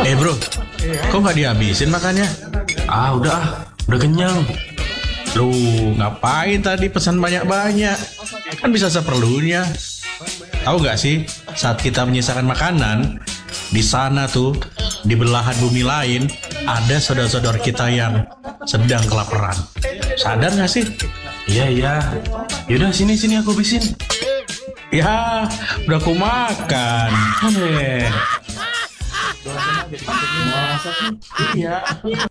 Bro, kok nggak dihabisin makannya? Udah kenyang. Lu ngapain tadi pesan banyak-banyak? Kan bisa seperlunya. Tahu nggak sih, saat kita menyisakan makanan, di sana tuh, di belahan bumi lain, ada saudara-saudara kita yang sedang kelaparan. Sadar nggak sih? Iya. Yaudah sini aku habisin. Ya, udah aku makan. Iya.